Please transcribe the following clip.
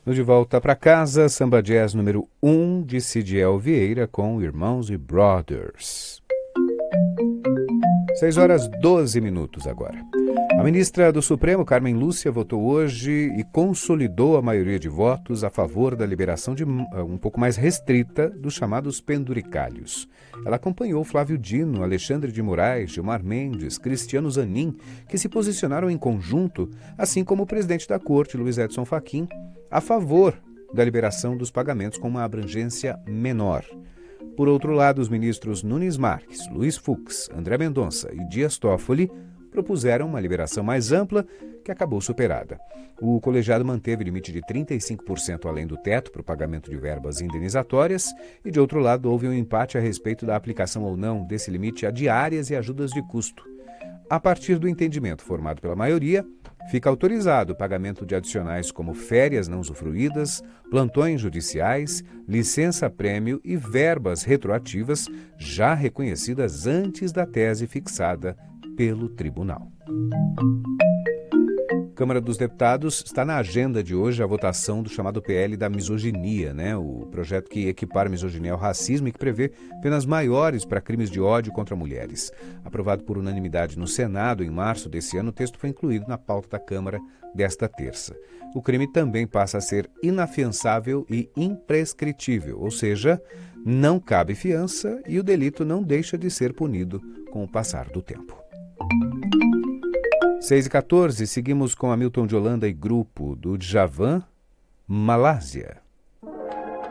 No De Volta para Casa, Samba Jazz número 1 de Cidiel Vieira com Irmãos e Brothers. 6h12 agora. A ministra do Supremo, Carmen Lúcia, votou hoje e consolidou a maioria de votos a favor da liberação um pouco mais restrita dos chamados penduricalhos. Ela acompanhou Flávio Dino, Alexandre de Moraes, Gilmar Mendes, Cristiano Zanin, que se posicionaram em conjunto, assim como o presidente da Corte, Luiz Edson Fachin, a favor da liberação dos pagamentos com uma abrangência menor. Por outro lado, os ministros Nunes Marques, Luiz Fux, André Mendonça e Dias Toffoli propuseram uma liberação mais ampla, que acabou superada. O colegiado manteve o limite de 35% além do teto para o pagamento de verbas indenizatórias e, de outro lado, houve um empate a respeito da aplicação ou não desse limite a diárias e ajudas de custo. A partir do entendimento formado pela maioria, fica autorizado o pagamento de adicionais como férias não usufruídas, plantões judiciais, licença-prêmio e verbas retroativas já reconhecidas antes da tese fixada pelo tribunal. Câmara dos Deputados está na agenda de hoje a votação do chamado PL da misoginia, o projeto que equipara misoginia ao racismo e que prevê penas maiores para crimes de ódio contra mulheres. Aprovado por unanimidade no Senado em março desse ano, o texto foi incluído na pauta da Câmara desta terça. O crime também passa a ser inafiançável e imprescritível, ou seja, não cabe fiança e o delito não deixa de ser punido com o passar do tempo. 6h14, seguimos com Hamilton de Holanda e grupo do Djavan, Malásia.